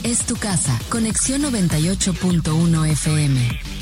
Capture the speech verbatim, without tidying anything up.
es tu casa. Conexión noventa y ocho punto uno F M.